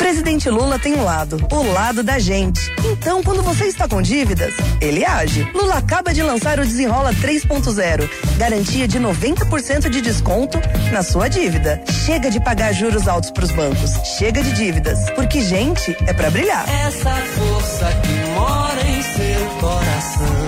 Presidente Lula tem um lado, o lado da gente. Então, quando você está com dívidas, ele age. Lula acaba de lançar o Desenrola 3.0, garantia de 90% de desconto na sua dívida. Chega de pagar juros altos pros bancos. Chega de dívidas, porque gente é pra brilhar. Essa força que mora em seu coração.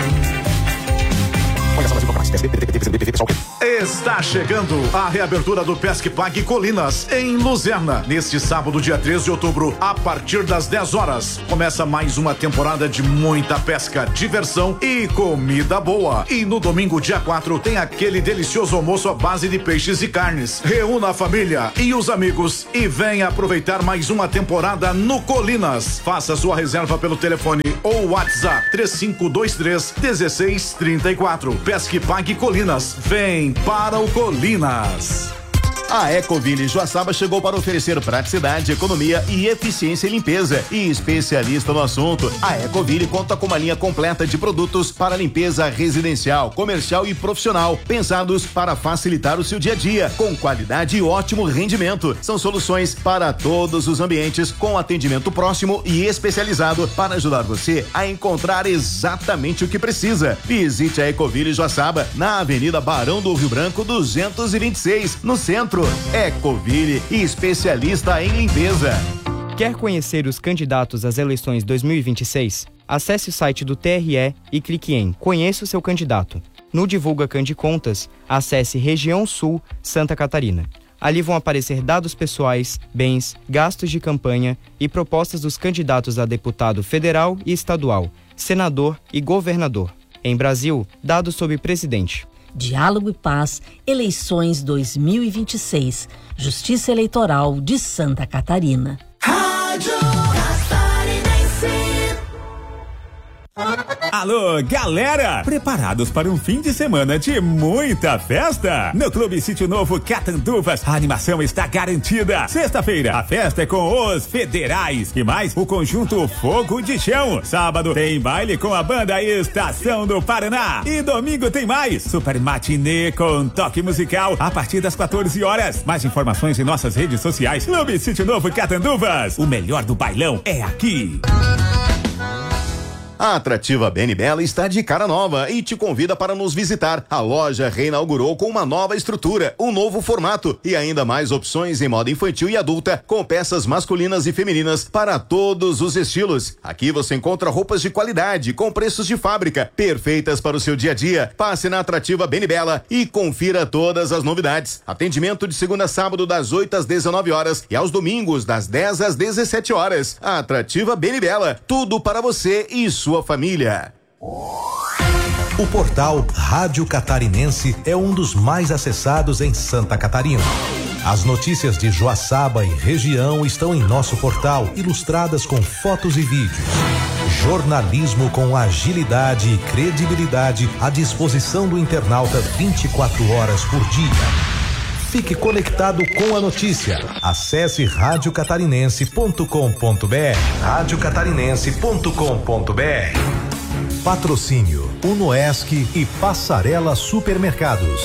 Está chegando a reabertura do Pesque Pague Colinas, em Luzerna. Neste sábado, dia 13 de outubro, a partir das 10 horas. Começa mais uma temporada de muita pesca, diversão e comida boa. E no domingo, dia 4, tem aquele delicioso almoço à base de peixes e carnes. Reúna a família e os amigos e venha aproveitar mais uma temporada no Colinas. Faça sua reserva pelo telefone ou WhatsApp 3523-1634. Pesque Pague Colinas. Vem para o Colinas. A Ecoville Joaçaba chegou para oferecer praticidade, economia e eficiência em limpeza. E especialista no assunto, a Ecoville conta com uma linha completa de produtos para limpeza residencial, comercial e profissional, pensados para facilitar o seu dia a dia, com qualidade e ótimo rendimento. São soluções para todos os ambientes, com atendimento próximo e especializado para ajudar você a encontrar exatamente o que precisa. Visite a Ecoville Joaçaba na Avenida Barão do Rio Branco 226, no centro. Ecoville, especialista em limpeza. Quer conhecer os candidatos às eleições 2026? Acesse o site do TRE e clique em Conheça o seu candidato. No Divulga Candicontas, acesse Região Sul, Santa Catarina. Ali vão aparecer dados pessoais, bens, gastos de campanha e propostas dos candidatos a deputado federal e estadual, senador e governador. Em Brasil, dados sobre presidente. Diálogo e Paz, eleições 2026, Justiça Eleitoral de Santa Catarina. Rádio Catarinense. Alô, galera! Preparados para um fim de semana de muita festa? No Clube Sítio Novo Catanduvas, a animação está garantida. Sexta-feira, a festa é com os Federais. E mais, o conjunto Fogo de Chão. Sábado, tem baile com a banda Estação do Paraná. E domingo tem mais. Super matinê com toque musical a partir das 14 horas. Mais informações em nossas redes sociais. Clube Sítio Novo Catanduvas. O melhor do bailão é aqui. A Atrativa Bem Bela está de cara nova e te convida para nos visitar. A loja reinaugurou com uma nova estrutura, um novo formato e ainda mais opções em moda infantil e adulta, com peças masculinas e femininas para todos os estilos. Aqui você encontra roupas de qualidade, com preços de fábrica, perfeitas para o seu dia a dia. Passe na Atrativa Bem Bela e confira todas as novidades. Atendimento de segunda a sábado das 8 às 19 horas e aos domingos das 10 às 17 horas. A Atrativa Bem Bela, tudo para você e sua família. O portal Rádio Catarinense é um dos mais acessados em Santa Catarina. As notícias de Joaçaba e região estão em nosso portal, ilustradas com fotos e vídeos. Jornalismo com agilidade e credibilidade à disposição do internauta 24 horas por dia. Fique conectado com a notícia. Acesse radiocatarinense.com.br. radiocatarinense.com.br. Patrocínio Unoesc e Passarela Supermercados.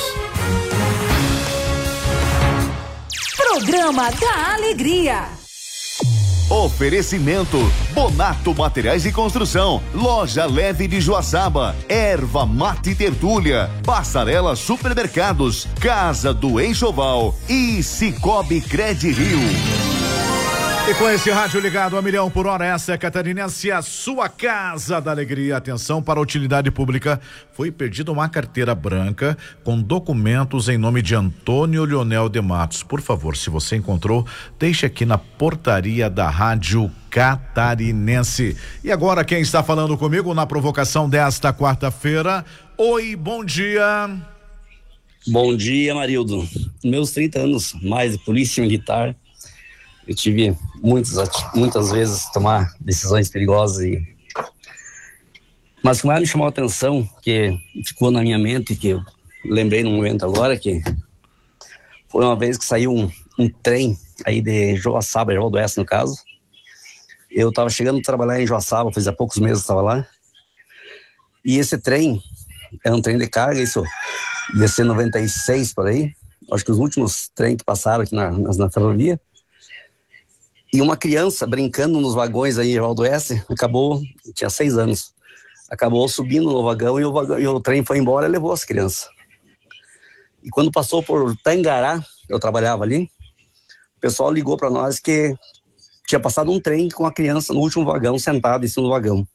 Programa da Alegria. Oferecimento Bonato Materiais de Construção, Loja Leve de Joaçaba, Erva Mate Tertúlia, Passarela Supermercados, Casa do Enxoval e Cicobi Cred Rio. E com esse rádio ligado a 1.000.000 por hora, essa é Catarinense, a sua casa da alegria. Atenção para a utilidade pública. Foi perdida uma carteira branca com documentos em nome de Antônio Leonel de Matos. Por favor, se você encontrou, deixe aqui na portaria da Rádio Catarinense. E agora quem está falando comigo na provocação desta quarta-feira? Oi, bom dia. Bom dia, Marildo. Meus 30 anos mais de polícia militar, eu tive muitas vezes tomar decisões perigosas, mas o que mais me chamou a atenção, que ficou na minha mente, que eu lembrei num momento agora, que foi uma vez que saiu um trem aí de Joaçaba, João do Oeste no caso. Eu estava chegando a trabalhar em Joaçaba, fazia poucos meses que estava lá, e esse trem era um trem de carga, isso DC 96 por aí, acho que os últimos trens que passaram aqui na ferrovia. E uma criança brincando nos vagões aí em Geraldo Oeste, tinha 6 anos, acabou subindo no vagão e o trem foi embora e levou as crianças. E quando passou por Tangará, eu trabalhava ali, o pessoal ligou para nós que tinha passado um trem com a criança no último vagão, sentada em cima do vagão.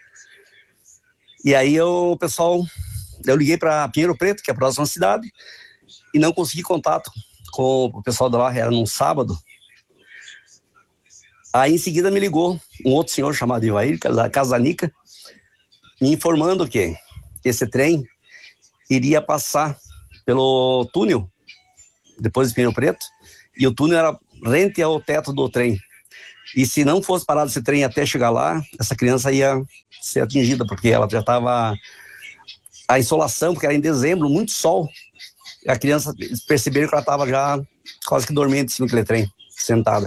E aí eu liguei para Pinheiro Preto, que é a próxima cidade, e não consegui contato com o pessoal de lá, era num sábado. Aí em seguida me ligou um outro senhor chamado Ivair, Casanica, me informando que esse trem iria passar pelo túnel, depois de Pinheiro Preto, e o túnel era rente ao teto do trem. E se não fosse parado esse trem até chegar lá, essa criança ia ser atingida, porque ela já estava... A insolação, porque era em dezembro, muito sol, a criança percebeu que ela estava já quase que dormindo em cima daquele trem, sentada.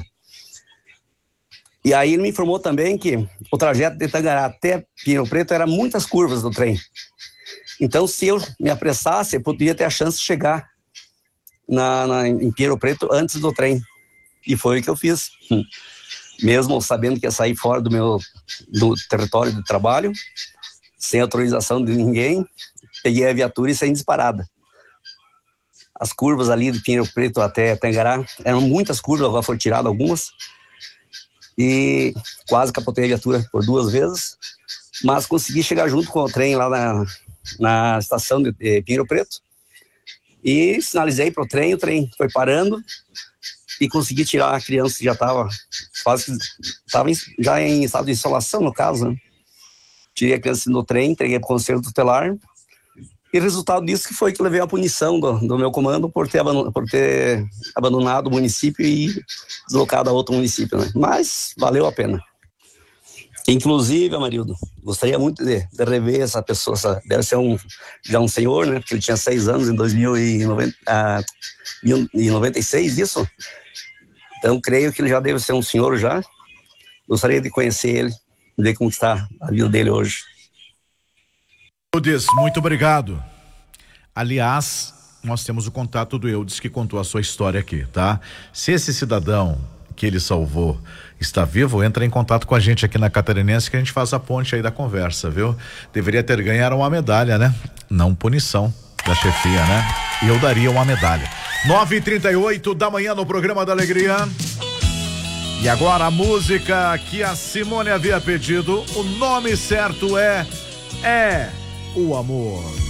E aí ele me informou também que o trajeto de Tangará até Pinheiro Preto era muitas curvas do trem. Então, se eu me apressasse, eu poderia ter a chance de chegar em Pinheiro Preto antes do trem. E foi o que eu fiz. Mesmo sabendo que ia sair fora do território de trabalho, sem autorização de ninguém, peguei a viatura e saí disparada. As curvas ali de Pinheiro Preto até Tangará, eram muitas curvas, agora foram tiradas algumas, e quase capotei a viatura por 2 vezes, mas consegui chegar junto com o trem lá na estação de Pinheiro Preto, e sinalizei para o trem foi parando, e consegui tirar a criança que já estava já em estado de insolação, no caso, né? Tirei a criança no trem, entreguei para o conselho tutelar, e o resultado disso que foi que eu levei a punição do meu comando por ter abandonado o município e deslocado a outro município, né? Mas valeu a pena. Inclusive, Amarildo, gostaria muito de rever essa pessoa, deve ser já um senhor, né? Porque ele tinha 6 anos em 1996, isso? Então, creio que ele já deve ser um senhor já. Gostaria de conhecer ele, ver como está a vida dele hoje. Eudes, muito obrigado. Aliás, nós temos o contato do Eudes que contou a sua história aqui, tá? Se esse cidadão que ele salvou está vivo, entra em contato com a gente aqui na Catarinense que a gente faz a ponte aí da conversa, viu? Deveria ter ganhado uma medalha, né? Não punição da chefia, né? E eu daria uma medalha. 9h38 da manhã no programa da Alegria. E agora a música que a Simone havia pedido, o nome certo é O Amor.